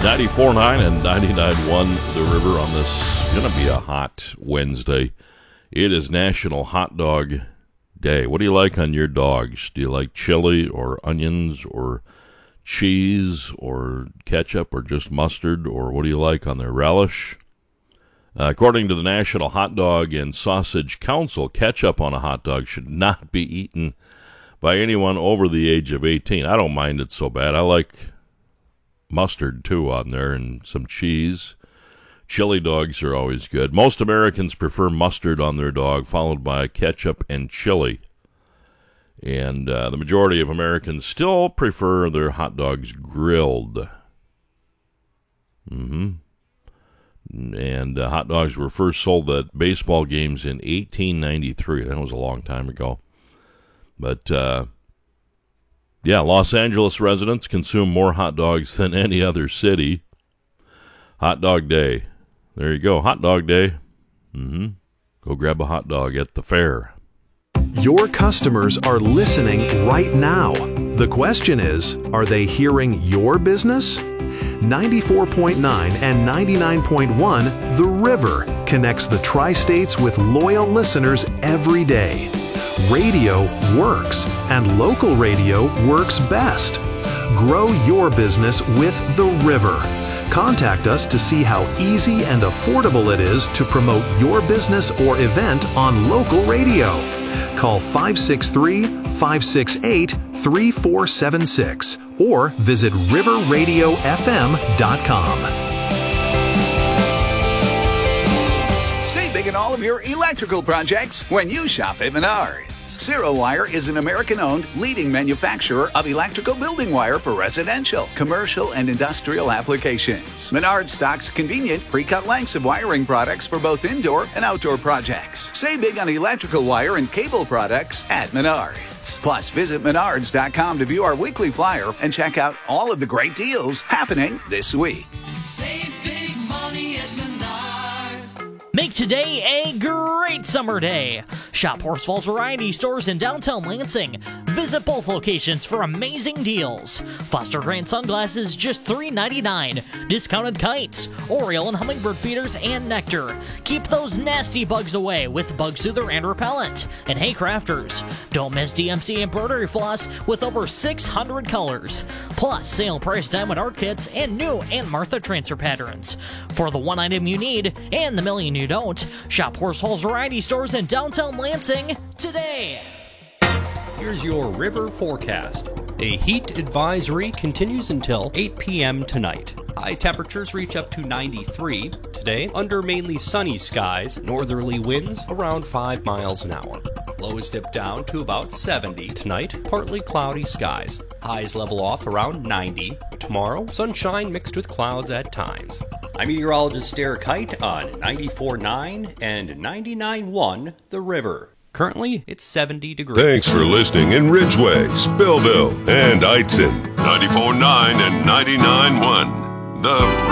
94.9 and 99.1 The River on this. Going to be a hot Wednesday. It is National Hot Dog Day. What do you like on your dogs? Do you like chili or onions or cheese or ketchup or just mustard? Or what do you like on their relish? According to the National Hot Dog and Sausage Council, ketchup on a hot dog should not be eaten by anyone over the age of 18. I don't mind it so bad. I like mustard, too, on there, and some cheese. Chili dogs are always good. Most Americans prefer mustard on their dog, followed by ketchup and chili. And the majority of Americans still prefer their hot dogs grilled. And hot dogs were first sold at baseball games in 1893. That was a long time ago. But, Los Angeles residents consume more hot dogs than any other city. Hot Dog Day. There you go, Hot Dog Day. Go grab a hot dog at the fair. Your customers are listening right now. The question is, are they hearing your business? 94.9 and 99.1 The River connects the Tri-States with loyal listeners every day. Radio works, and local radio works best. Grow your business with The River. Contact us to see how easy and affordable it is to promote your business or event on local radio. Call 563-568-3476 or visit riverradiofm.com. Save big in all of your electrical projects when you shop at Menards. Zero Wire is an American-owned leading manufacturer of electrical building wire for residential, commercial, and industrial applications. Menards stocks convenient, pre-cut lengths of wiring products for both indoor and outdoor projects. Save big on electrical wire and cable products at Menards. Plus, visit Menards.com to view our weekly flyer and check out all of the great deals happening this week. Save big money at Menards. Make today a great summer day. Shop Horsfall's Variety Stores in downtown Lansing. Visit both locations for amazing deals. Foster Grant sunglasses just $3.99. Discounted kites, Oriole and hummingbird feeders, and nectar. Keep those nasty bugs away with Bug Soother and Repellent. And hey crafters, don't miss DMC embroidery floss with over 600 colors. Plus sale price diamond art kits and new Aunt Martha transfer patterns. For the one item you need and the million you don't, shop Horsfall's Variety Stores in downtown Lansing today. Here's your river forecast. A heat advisory continues until 8 p.m. tonight. High temperatures reach up to 93 today under mainly sunny skies, northerly winds around 5 miles an hour. Lows dip down to about 70 tonight, partly cloudy skies. Highs level off around 90. Tomorrow, sunshine mixed with clouds at times. I'm meteorologist Derek Height on 94.9 and 99.1 The River. Currently, it's 70 degrees. Thanks for listening in Ridgeway, Spillville, and Eitzen. 94.9 and 99.1 The River.